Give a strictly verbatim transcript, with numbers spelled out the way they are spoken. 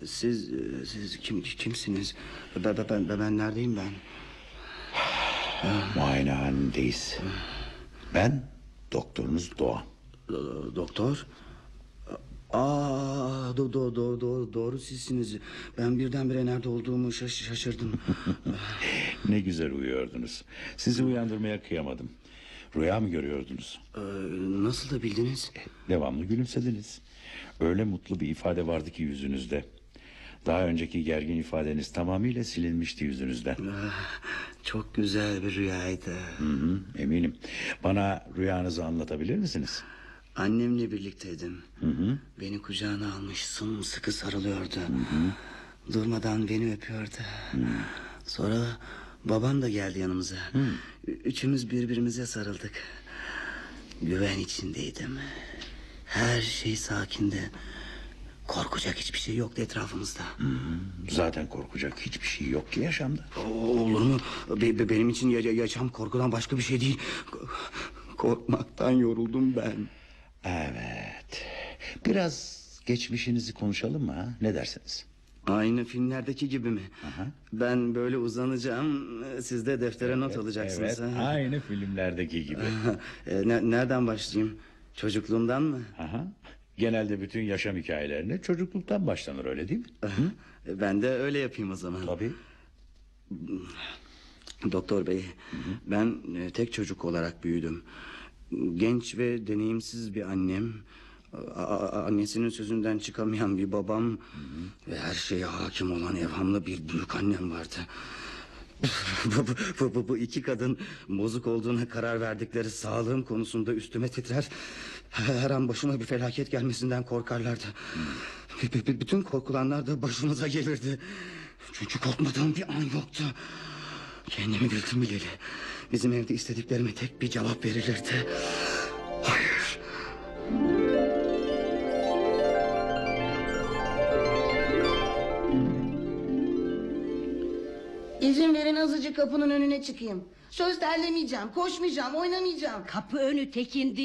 Siz siz kim kimsiniz? Ben ben ben, ben neredeyim ben? Muayenehanedeyiz. Ben doktorunuz Doğan. Do- Doktor? Aa, do, do, do, do, doğru sizsiniz. Ben birdenbire nerede olduğumu şaş şaşırdım. Ne güzel uyuyordunuz. Sizi uyandırmaya kıyamadım. Rüya mı görüyordunuz? Ee, nasıl da bildiniz? Devamlı gülümsediniz. Öyle mutlu bir ifade vardı ki yüzünüzde. Daha önceki gergin ifadeniz tamamıyla silinmişti yüzünüzden. Ah, çok güzel bir rüyaydı. Hı hı, eminim. Bana rüyanızı anlatabilir misiniz? Annemle birlikteydim. Hı hı. Beni kucağına almış, sımsıkı sarılıyordu. Hı hı. Durmadan beni öpüyordu. Hı. Sonra babam da geldi yanımıza. Hı. Üçümüz birbirimize sarıldık. Güven içindeydim. Her şey sakindi. Korkacak hiçbir şey yoktu etrafımızda. Hı hı. Zaten korkacak hiçbir şey yok ki yaşamda. Olur mu? Be- be- benim için ya- yaşam korkudan başka bir şey değil. Korkmaktan yoruldum ben. Evet. Biraz geçmişinizi konuşalım mı ha? Ne dersiniz? Aynı filmlerdeki gibi mi? Aha. Ben böyle uzanacağım. Siz de deftere not Evet, alacaksınız. evet, ha? aynı filmlerdeki gibi. E, ne- nereden başlayayım? Çocukluğumdan mı? Aha. Genelde bütün yaşam hikayelerine çocukluktan başlanır, öyle değil mi? E, Ben de öyle yapayım o zaman. Tabii. Doktor bey, ben e, tek çocuk olarak büyüdüm. Genç ve deneyimsiz bir annem, a- a- annesinin sözünden çıkamayan bir babam, hı hı, ve her şeye hakim olan evhamlı bir büyük annem vardı. bu, bu, bu, bu iki kadın bozuk olduğuna karar verdikleri sağlığım konusunda üstüme titrer. Her an başıma bir felaket gelmesinden korkarlardı. B- b- bütün korkulanlar da başımıza gelirdi. Çünkü korkmadığım bir an yoktu. Kendimi bildim bileli. Bizim evde istediklerime tek bir cevap verilirdi: hayır. İzin verin azıcık kapının önüne çıkayım. Söz terlemeyeceğim, koşmayacağım, oynamayacağım. Kapı önü Tekin